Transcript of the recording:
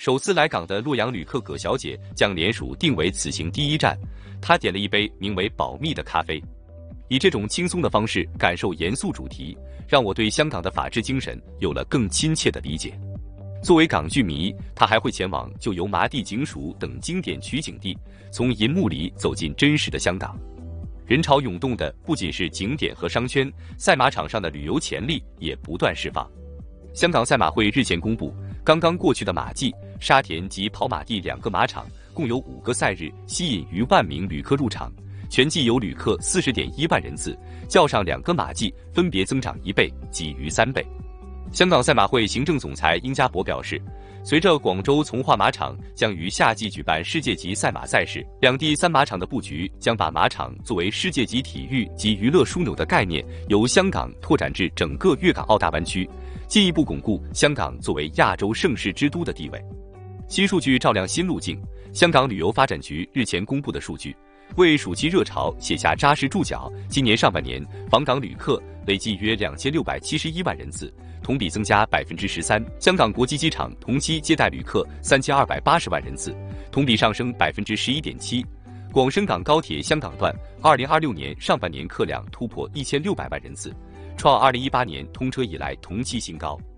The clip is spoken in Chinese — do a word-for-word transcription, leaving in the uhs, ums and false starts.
首次来港的洛阳旅客葛小姐将联署定为此行第一站，她点了一杯名为“保密”的咖啡，以这种轻松的方式感受严肃主题，让我对香港的法治精神有了更亲切的理解。作为港剧迷，他还会前往旧油麻地警署等经典取景地，从银幕里走进真实的香港。人潮涌动的不仅是景点和商圈，赛马场上的旅游潜力也不断释放。香港赛马会日前公布，刚刚过去的马季，沙田及跑马地两个马场共有五个赛日，吸引逾万名旅客入场，全季有旅客 四十点一万人次，较上两个马季分别增长一倍及逾三倍。香港赛马会行政总裁殷家伯表示，随着广州从化马场将于夏季举办世界级赛马赛事，两地三马场的布局将把马场作为世界级体育及娱乐枢纽的概念由香港拓展至整个粤港澳大湾区，进一步巩固香港作为亚洲盛事之都的地位。新数据照亮新路径，香港旅游发展局日前公布的数据为暑期热潮写下扎实注脚，今年上半年访港旅客累计约两千六百七十一万人次，同比增加 百分之十三。 香港国际机场同期接待旅客三千二百八十万人次，同比上升 百分之十一点七。 广深港高铁香港段二零二六年上半年客量突破一千六百万人次，创二零一八年通车以来同期新高。